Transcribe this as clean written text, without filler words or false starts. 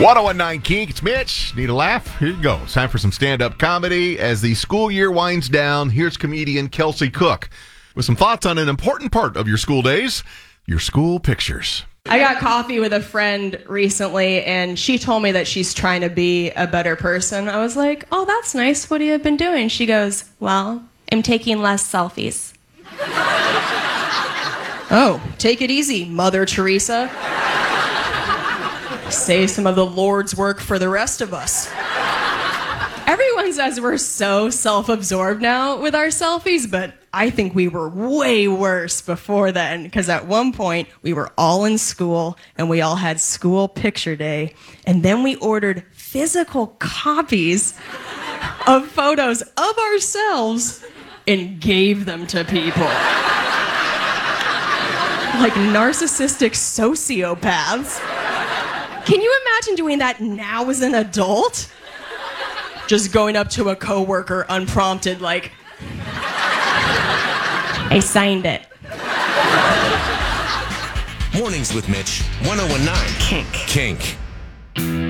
1019 Kink, it's Mitch. Need a laugh? Here you go. It's time for some stand-up comedy. As the school year winds down, here's comedian Kelsey Cook with some thoughts on an important part of your school days, your school pictures. I got coffee with a friend recently, and she told me that she's trying to be a better person. I was like, oh, that's nice. What have you been doing? She goes, well, I'm taking less selfies. Oh, take it easy, Mother Teresa. Say some of the Lord's work for the rest of us. Everyone says we're so self-absorbed now with our selfies, but I think we were way worse before then, because at one point we were all in school and we all had school picture day, and then we ordered physical copies of photos of ourselves and gave them to people. Like narcissistic sociopaths. Can you imagine doing that now as an adult? Just going up to a coworker unprompted, like, I signed it. Mornings with Mitch, 1019 Kink.